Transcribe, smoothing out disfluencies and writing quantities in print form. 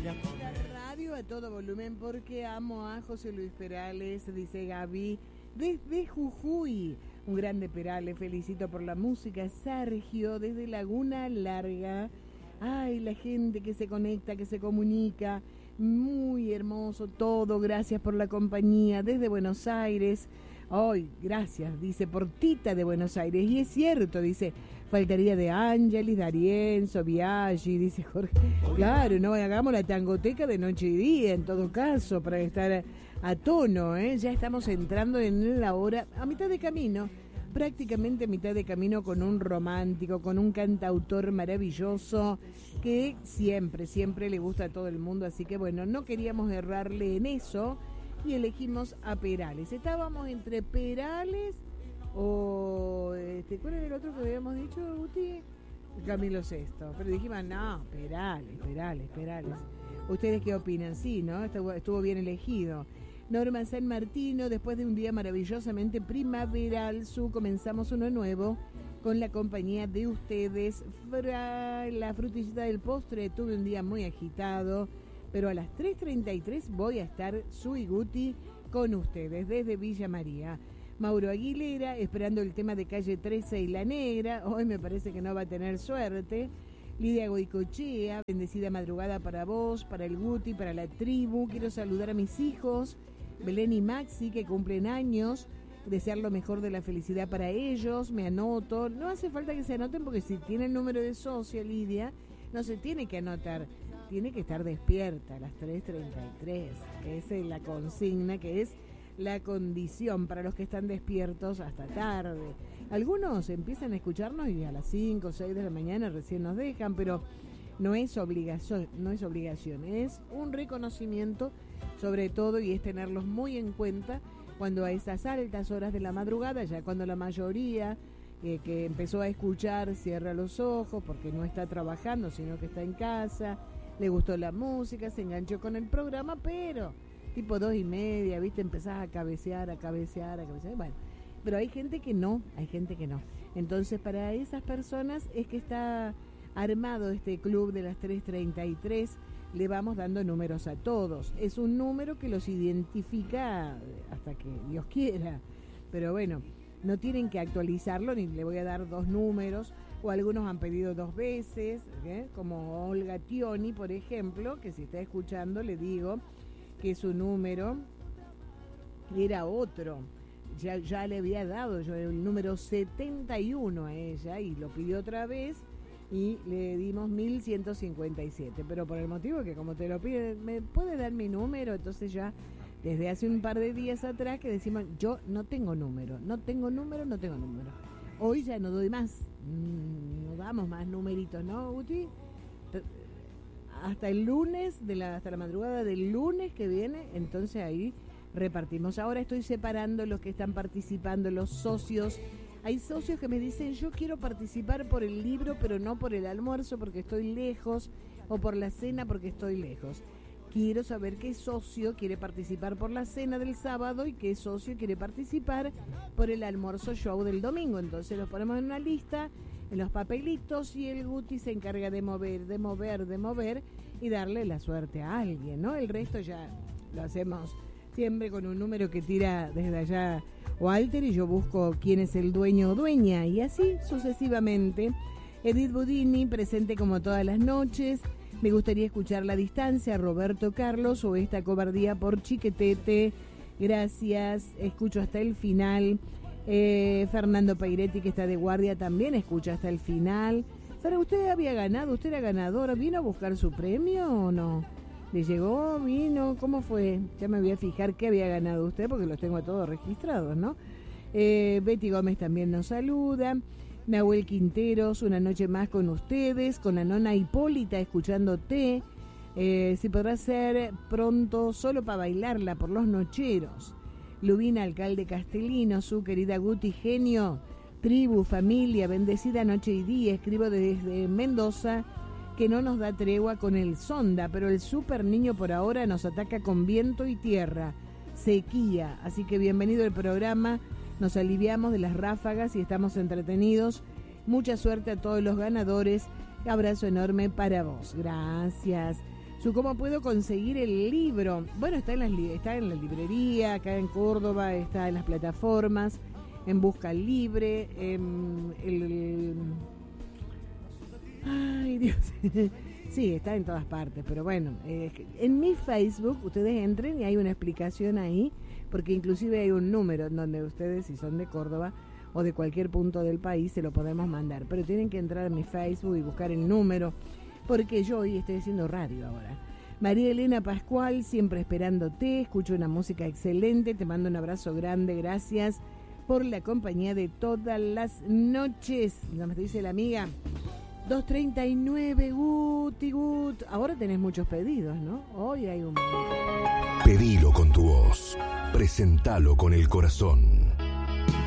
La radio a todo volumen porque amo a José Luis Perales, dice Gaby, desde Jujuy. Un grande Perales, felicito por la música. Sergio, desde Laguna Larga. Ay, la gente que se conecta, que se comunica. Muy hermoso todo, gracias por la compañía. Desde Buenos Aires. Ay, gracias, dice, por Tita de Buenos Aires. Y es cierto, dice, faltaría de Ángelis, D'Arienzo, Biaggi, dice Jorge. Claro, no, hagamos la tangoteca de noche y día, en todo caso, para estar a tono, ¿eh? Ya estamos entrando en la hora, a mitad de camino, prácticamente a mitad de camino, con un romántico, con un cantautor maravilloso, que siempre le gusta a todo el mundo, así que bueno, no queríamos errarle en eso, y elegimos a Perales. Estábamos entre Perales o ¿cuál era el otro que habíamos dicho, Guti? Camilo Sesto. Pero dijimos, no, Perales. ¿Ustedes qué opinan? Sí, ¿no? Estuvo bien elegido. Norma San Martino, después de un día maravillosamente primaveral, comenzamos uno nuevo con la compañía de ustedes. La frutillita del postre, tuve un día muy agitado, pero a las 3:33 voy a estar Su y Guti con ustedes desde Villa María. Mauro Aguilera, esperando el tema de Calle 13 y La Negra. Hoy me parece que no va a tener suerte. Lidia Goicochea, bendecida madrugada para vos, para el Guti, para la tribu. Quiero saludar a mis hijos, Belén y Maxi, que cumplen años. Desear lo mejor de la felicidad para ellos. Me anoto. No hace falta que se anoten porque si tiene el número de socio, Lidia, no se tiene que anotar. Tiene que estar despierta a las 3:33. Esa es la consigna, que es la condición para los que están despiertos hasta tarde. Algunos empiezan a escucharnos y a las 5 o 6 de la mañana recién nos dejan, pero no es obligación, es un reconocimiento sobre todo, y es tenerlos muy en cuenta cuando a esas altas horas de la madrugada, ya cuando la mayoría que empezó a escuchar cierra los ojos porque no está trabajando, sino que está en casa, le gustó la música, se enganchó con el programa, pero tipo 2:30, ¿viste? Empezás a cabecear, bueno, pero hay gente que no. Entonces, para esas personas es que está armado este club de las 3:33, le vamos dando números a todos. Es un número que los identifica hasta que Dios quiera, pero bueno, no tienen que actualizarlo, ni le voy a dar 2 números, o algunos han pedido 2 veces, como Olga Tioni, por ejemplo, que si está escuchando le digo que su número era otro. Ya le había dado yo el número 71 a ella y lo pidió otra vez y le dimos 1157, pero por el motivo que como te lo pide, ¿me puede dar mi número? Entonces ya desde hace un par de días atrás que decimos, yo no tengo número. Hoy ya no doy más, no damos más numeritos, ¿no, Guti? Hasta el lunes, hasta la madrugada del lunes que viene, entonces ahí repartimos. Ahora estoy separando los que están participando, los socios. Hay socios que me dicen, yo quiero participar por el libro, pero no por el almuerzo porque estoy lejos, o por la cena porque estoy lejos. Quiero saber qué socio quiere participar por la cena del sábado y qué socio quiere participar por el almuerzo show del domingo. Entonces los ponemos en una lista, en los papelitos, y el Guti se encarga de mover y darle la suerte a alguien, ¿no? El resto ya lo hacemos siempre con un número que tira desde allá Walter, y yo busco quién es el dueño o dueña, y así sucesivamente. Edith Budini, presente como todas las noches. Me gustaría escuchar La Distancia, Roberto Carlos, o Esta Cobardía por Chiquetete. Gracias, escucho hasta el final. Fernando Pairetti, que está de guardia, también escucha hasta el final. Sara, ¿usted había ganado? ¿Usted era ganadora? ¿Vino a buscar su premio o no? ¿Le llegó? ¿Vino? ¿Cómo fue? Ya me voy a fijar qué había ganado usted, porque los tengo a todos registrados, ¿no? Betty Gómez también nos saluda. Nahuel Quinteros, una noche más con ustedes, con la nona Hipólita escuchándote. Si podrá ser pronto, solo para bailarla por los nocheros. Lubina, alcalde Castellino, su querida Guti, genio, tribu, familia, bendecida noche y día. Escribo desde Mendoza, que no nos da tregua con el sonda, pero el super niño por ahora nos ataca con viento y tierra, sequía. Así que bienvenido al programa, nos aliviamos de las ráfagas y estamos entretenidos. Mucha suerte a todos los ganadores. Abrazo enorme para vos. Gracias. ¿Cómo puedo conseguir el libro? Bueno, está en la librería, acá en Córdoba, está en las plataformas, en Busca Libre, ay, Dios. Sí, está en todas partes, pero bueno, en mi Facebook ustedes entren y hay una explicación ahí, porque inclusive hay un número en donde ustedes, si son de Córdoba o de cualquier punto del país, se lo podemos mandar, pero tienen que entrar a mi Facebook y buscar el número, porque yo hoy estoy haciendo radio ahora. María Elena Pascual, siempre esperándote, escucho una música excelente, te mando un abrazo grande, gracias por la compañía de todas las noches. Nos dice la amiga 239, Guti. Ahora tenés muchos pedidos, ¿no? Hoy hay un... Pedilo con tu voz, presentalo con el corazón.